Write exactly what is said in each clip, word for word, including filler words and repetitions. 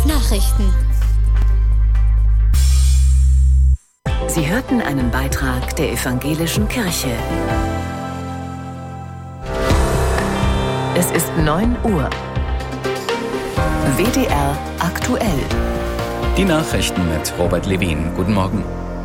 Nachrichten. Sie hörten einen Beitrag der Evangelischen Kirche. Es ist neun Uhr. W D R aktuell. Die Nachrichten mit Robert Levin. Guten Morgen.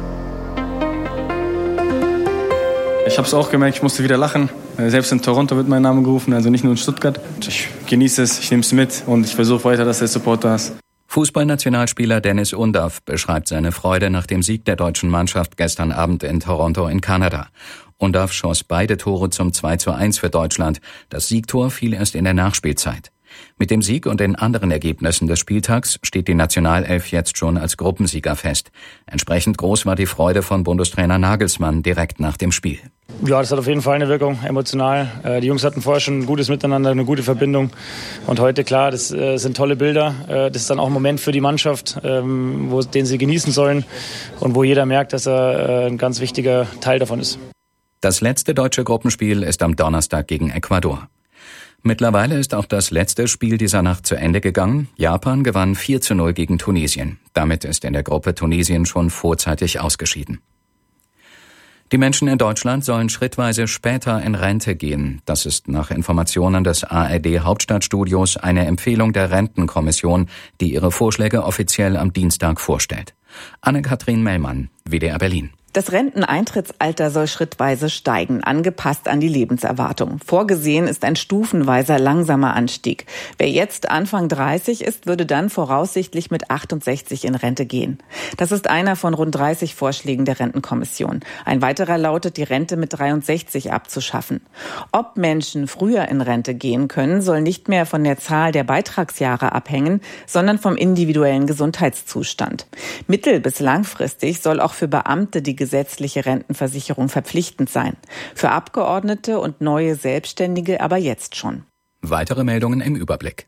Ich habe es auch gemerkt, ich musste wieder lachen. Selbst in Toronto wird mein Name gerufen, also nicht nur in Stuttgart. Ich genieße es, ich nehme es mit und ich versuche weiter, dass der Support da ist. Fußballnationalspieler Dennis Undav beschreibt seine Freude nach dem Sieg der deutschen Mannschaft gestern Abend in Toronto in Kanada. Undav schoss beide Tore zum zwei zu eins für Deutschland. Das Siegtor fiel erst in der Nachspielzeit. Mit dem Sieg und den anderen Ergebnissen des Spieltags steht die Nationalelf jetzt schon als Gruppensieger fest. Entsprechend groß war die Freude von Bundestrainer Nagelsmann direkt nach dem Spiel. Ja, das hat auf jeden Fall eine Wirkung, emotional. Die Jungs hatten vorher schon ein gutes Miteinander, eine gute Verbindung. Und heute, klar, das sind tolle Bilder. Das ist dann auch ein Moment für die Mannschaft, wo, den sie genießen sollen und wo jeder merkt, dass er ein ganz wichtiger Teil davon ist. Das letzte deutsche Gruppenspiel ist am Donnerstag gegen Ecuador. Mittlerweile ist auch das letzte Spiel dieser Nacht zu Ende gegangen. Japan gewann vier zu null gegen Tunesien. Damit ist in der Gruppe Tunesien schon vorzeitig ausgeschieden. Die Menschen in Deutschland sollen schrittweise später in Rente gehen. Das ist nach Informationen des A R D-Hauptstadtstudios eine Empfehlung der Rentenkommission, die ihre Vorschläge offiziell am Dienstag vorstellt. Anne-Kathrin Mellmann, W D R Berlin. Das Renteneintrittsalter soll schrittweise steigen, angepasst an die Lebenserwartung. Vorgesehen ist ein stufenweiser langsamer Anstieg. Wer jetzt Anfang dreißig ist, würde dann voraussichtlich mit achtundsechzig in Rente gehen. Das ist einer von rund dreißig Vorschlägen der Rentenkommission. Ein weiterer lautet, die Rente mit dreiundsechzig abzuschaffen. Ob Menschen früher in Rente gehen können, soll nicht mehr von der Zahl der Beitragsjahre abhängen, sondern vom individuellen Gesundheitszustand. Mittel- bis langfristig soll auch für Beamte die gesetzliche Rentenversicherung verpflichtend sein. Für Abgeordnete und neue Selbstständige aber jetzt schon. Weitere Meldungen im Überblick.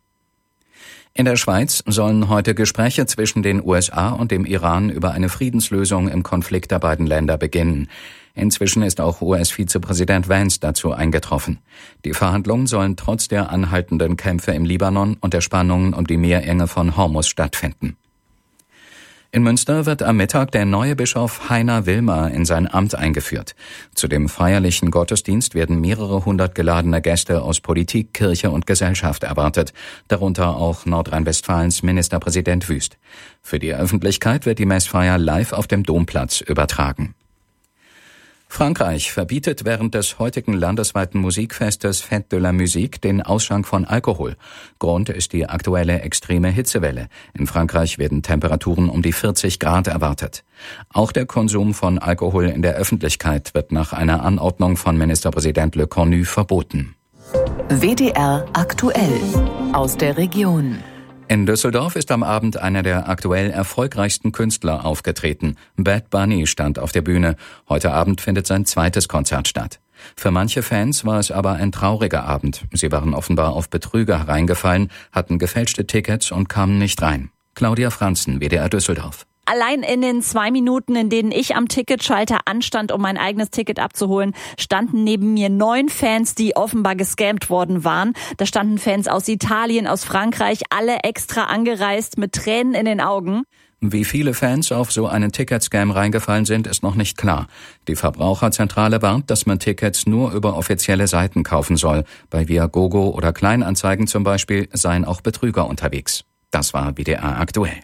In der Schweiz sollen heute Gespräche zwischen den U S A und dem Iran über eine Friedenslösung im Konflikt der beiden Länder beginnen. Inzwischen ist auch U S-Vizepräsident Vance dazu eingetroffen. Die Verhandlungen sollen trotz der anhaltenden Kämpfe im Libanon und der Spannungen um die Meerenge von Hormuz stattfinden. In Münster wird am Mittag der neue Bischof Heiner Wilmer in sein Amt eingeführt. Zu dem feierlichen Gottesdienst werden mehrere hundert geladene Gäste aus Politik, Kirche und Gesellschaft erwartet, darunter auch Nordrhein-Westfalens Ministerpräsident Wüst. Für die Öffentlichkeit wird die Messfeier live auf dem Domplatz übertragen. Frankreich verbietet während des heutigen landesweiten Musikfestes Fête de la Musique den Ausschank von Alkohol. Grund ist die aktuelle extreme Hitzewelle. In Frankreich werden Temperaturen um die vierzig Grad erwartet. Auch der Konsum von Alkohol in der Öffentlichkeit wird nach einer Anordnung von Ministerpräsident Le Cornu verboten. W D R aktuell aus der Region. In Düsseldorf ist am Abend einer der aktuell erfolgreichsten Künstler aufgetreten. Bad Bunny stand auf der Bühne. Heute Abend findet sein zweites Konzert statt. Für manche Fans war es aber ein trauriger Abend. Sie waren offenbar auf Betrüger hereingefallen, hatten gefälschte Tickets und kamen nicht rein. Claudia Franzen, W D R Düsseldorf. Allein in den zwei Minuten, in denen ich am Ticketschalter anstand, um mein eigenes Ticket abzuholen, standen neben mir neun Fans, die offenbar gescammt worden waren. Da standen Fans aus Italien, aus Frankreich, alle extra angereist mit Tränen in den Augen. Wie viele Fans auf so einen Ticketscam reingefallen sind, ist noch nicht klar. Die Verbraucherzentrale warnt, dass man Tickets nur über offizielle Seiten kaufen soll. Bei Viagogo oder Kleinanzeigen zum Beispiel seien auch Betrüger unterwegs. Das war W D R aktuell.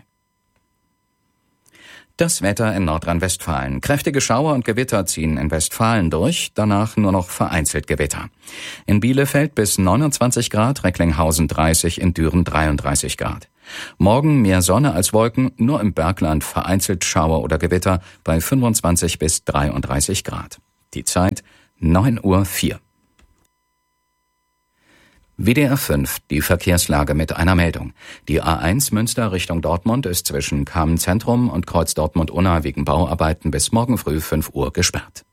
Das Wetter in Nordrhein-Westfalen. Kräftige Schauer und Gewitter ziehen in Westfalen durch, danach nur noch vereinzelt Gewitter. In Bielefeld bis neunundzwanzig Grad, Recklinghausen dreißig, in Düren dreiunddreißig Grad. Morgen mehr Sonne als Wolken, nur im Bergland vereinzelt Schauer oder Gewitter bei fünfundzwanzig bis dreiunddreißig Grad. Die Zeit neun Uhr vier. W D R fünf, die Verkehrslage mit einer Meldung. Die A eins Münster Richtung Dortmund ist zwischen Kamen-Zentrum und Kreuz Dortmund-Unna wegen Bauarbeiten bis morgen früh fünf Uhr gesperrt.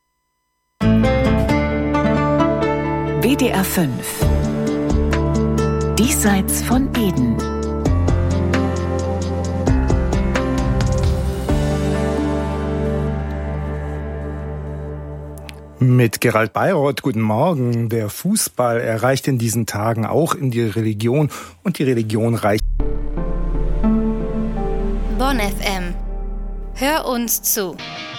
W D R fünf. Diesseits von Eden. Mit Gerald Bayroth, guten Morgen. Der Fußball erreicht in diesen Tagen auch in die Religion und die Religion reicht. Bonn F M. Hör uns zu.